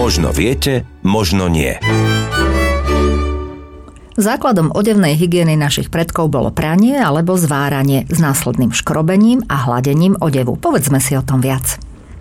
Možno viete, možno nie. Základom odevnej hygieny našich predkov bolo pranie alebo zváranie s následným škrobením a hladením odevu. Povedzme si o tom viac.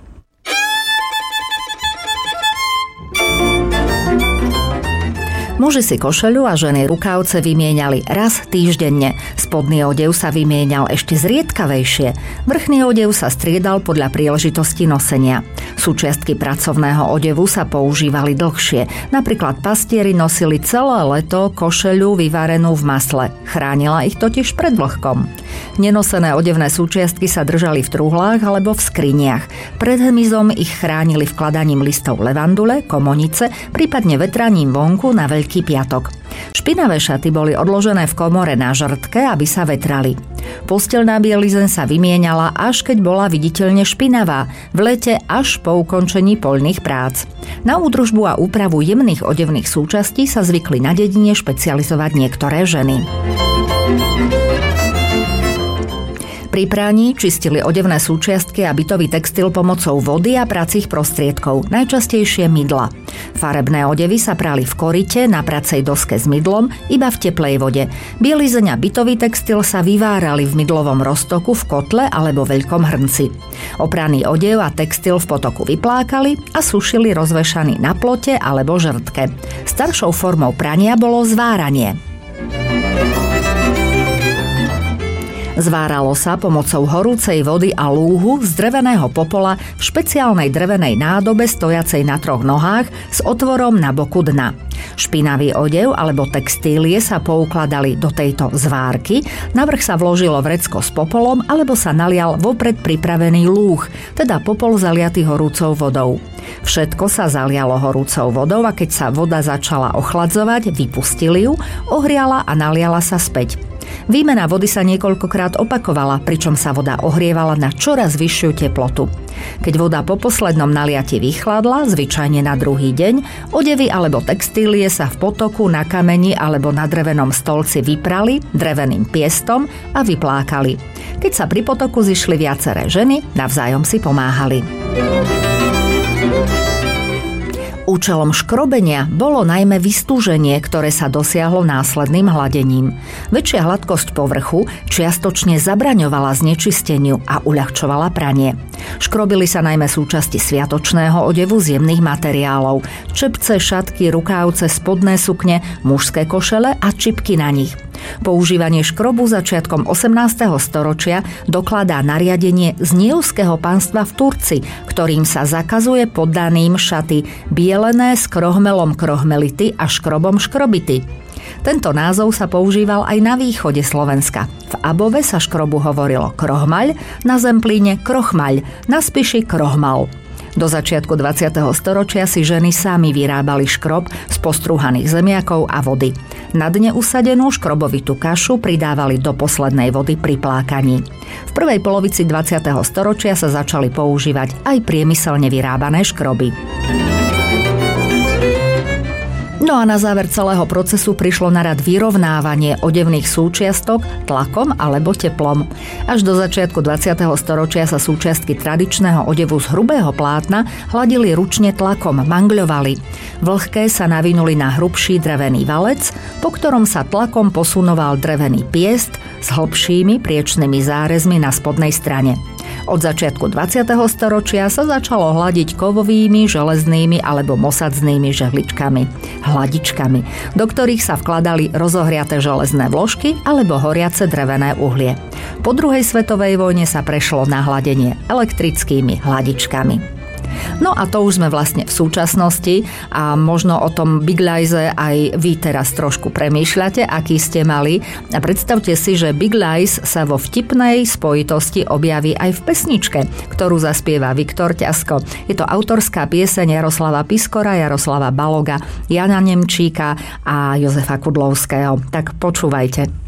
Muži si košeľu a ženy rukávce vymieniali raz týždenne. Spodný odev sa vymienial ešte zriedkavejšie. Vrchný odev sa striedal podľa príležitosti nosenia. Súčiastky pracovného odevu sa používali dlhšie. Napríklad pastieri nosili celé leto košeľu vyvarenú v masle. Chránila ich totiž pred vlhkom. Nenosené odevné súčiastky sa držali v truhlách alebo v skriniach. Pred hmyzom ich chránili vkladaním listov levandule, komonice, prípadne vetraním vonku na Veľký piatok. Špinavé šaty boli odložené v komore na žrtke, aby sa vetrali. Posteľná bielizeň sa vymieniala, až keď bola viditeľne špinavá, v lete až po ukončení poľných prác. Na údržbu a úpravu jemných odevných súčastí sa zvykli na dedine špecializovať niektoré ženy. Pri praní čistili odevné súčiastky a bytový textil pomocou vody a pracích prostriedkov, najčastejšie mydla. Farebné odevy sa prali v korite na pracej doske s mydlom iba v teplej vode. Bielizeň a bytový textil sa vyvárali v mydlovom roztoku v kotle alebo veľkom hrnci. Opraný odev a textil v potoku vyplákali a sušili rozvešaný na plote alebo žrtke. Staršou formou prania bolo zváranie. Zváralo sa pomocou horúcej vody a lúhu z dreveného popola v špeciálnej drevenej nádobe stojacej na 3 nohách s otvorom na boku dna. Špinavý odev alebo textílie sa poukladali do tejto zvárky, navrch sa vložilo vrecko s popolom alebo sa nalial vopred pripravený lúh, teda popol zaliatý horúcou vodou. Všetko sa zalialo horúcou vodou a keď sa voda začala ochladzovať, vypustili ju, ohriala a naliala sa späť. Výmena vody sa niekoľkokrát opakovala, pričom sa voda ohrievala na čoraz vyššiu teplotu. Keď voda po poslednom naliati vychladla, zvyčajne na druhý deň, odevy alebo textílie sa v potoku, na kameni alebo na drevenom stolci vyprali dreveným piestom a vyplákali. Keď sa pri potoku zišli viaceré ženy, navzájom si pomáhali. Účelom škrobenia bolo najmä vystúženie, ktoré sa dosiahlo následným hladením. Väčšia hladkosť povrchu čiastočne zabraňovala znečisteniu a uľahčovala pranie. Škrobili sa najmä súčasti sviatočného odevu z jemných materiálov: čepce, šatky, rukávce, spodné sukne, mužské košele a čipky na nich. Používanie škrobu začiatkom 18. storočia dokladá nariadenie z Nílskeho panstva v Turci, ktorým sa zakazuje poddaným šaty bielené s krohmelom krohmelity a škrobom škrobity. Tento názov sa používal aj na východe Slovenska. V Above sa škrobu hovorilo krohmaľ, na Zemplíne krochmaľ, na Spiši krohmal. Do začiatku 20. storočia si ženy sami vyrábali škrob z postrúhaných zemiakov a vody. Na dne usadenú škrobovitú kašu pridávali do poslednej vody pri plákaní. V prvej polovici 20. storočia sa začali používať aj priemyselne vyrábané škroby. No a na záver celého procesu prišlo na rad vyrovnávanie odevných súčiastok tlakom alebo teplom. Až do začiatku 20. storočia sa súčiastky tradičného odevu z hrubého plátna hladili ručne tlakom, mangľovali. Vlhké sa navinuli na hrubší drevený valec, po ktorom sa tlakom posunoval drevený piest s hlbšími priečnymi zárezmi na spodnej strane. Od začiatku 20. storočia sa začalo hladiť kovovými, železnými alebo mosadznnými žehličkami, hladičkami, do ktorých sa vkladali rozohriaté železné vložky alebo horiace drevené uhlie. Po druhej svetovej vojne sa prešlo na hladenie elektrickými hladičkami. No a to už sme vlastne v súčasnosti a možno o tom Big Liese aj vy teraz trošku premýšľate, aký ste mali. A predstavte si, že Big Lies sa vo vtipnej spojitosti objaví aj v pesničke, ktorú zaspieva Viktor Ťasko. Je to autorská pieseň Jaroslava Piskora, Jaroslava Baloga, Jana Nemčíka a Jozefa Kudlovského. Tak počúvajte.